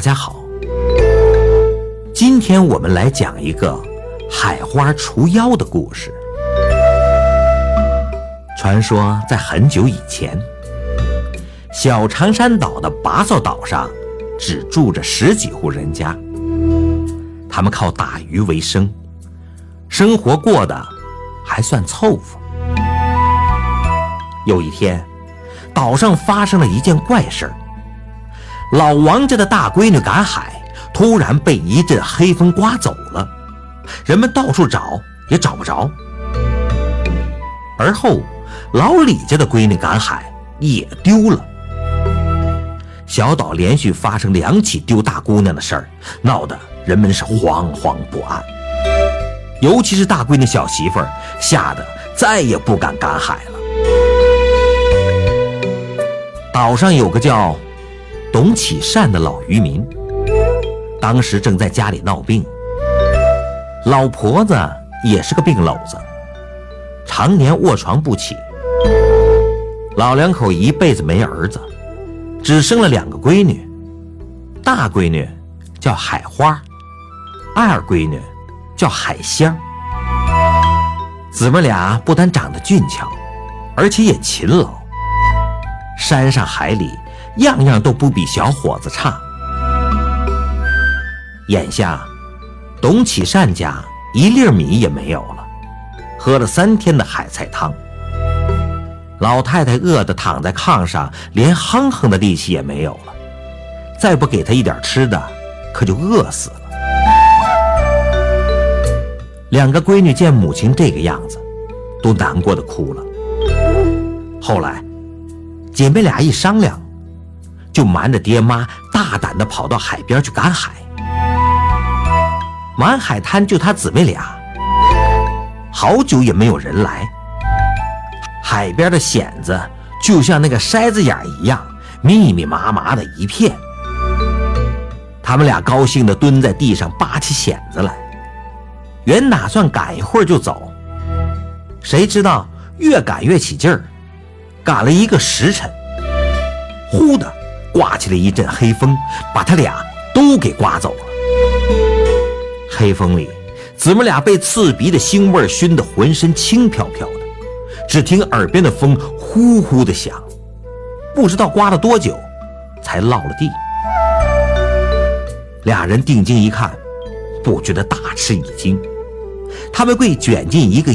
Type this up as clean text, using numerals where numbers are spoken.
家好，今天我们来讲一个海花除妖的故事。传说在很久以前，小长山岛的拔扫岛上只住着10几户人家，他们靠打鱼为生，生活过得还算凑合。有一天，岛上发生了一件怪事儿，老王家的大闺女赶海，突然被一阵黑风刮走了，人们到处找也找不着。而后老李家的闺女赶海也丢了。小岛连续发生2起丢大姑娘的事儿，闹得人们是惶惶不安，尤其是大闺女小媳妇儿，吓得再也不敢赶海了。岛上有个叫董启善的老渔民，当时正在家里闹病，老婆子也是个病篓子，常年卧床不起。老两口一辈子没儿子，只生了2个闺女，大闺女叫海花，二闺女叫海香。姊妹俩不但长得俊俏，而且也勤劳，山上海里样样都不比小伙子差。眼下董启善家1粒米也没有了，喝了3天的海菜汤，老太太饿得躺在炕上，连哼哼的力气也没有了，再不给她一点吃的，可就饿死了。2个闺女见母亲这个样子，都难过的哭了。后来姐妹俩一商量，就瞒着爹妈大胆地跑到海边去赶海。满海滩就她姊妹俩，好久也没有人来，海边的蚬子就像那个筛子眼一样，密密麻麻的一片。他们俩高兴地蹲在地上扒起蚬子来，原打算赶一会儿就走，谁知道越赶越起劲儿，赶了1个时辰，忽的刮起了一阵黑风，把他俩都给刮走了。黑风里，姊妹俩被刺鼻的腥味熏得浑身轻飘飘的，只听耳边的风呼呼的响，不知道刮了多久才落了地。俩人定睛一看，不觉得大吃一惊，他们被卷进一个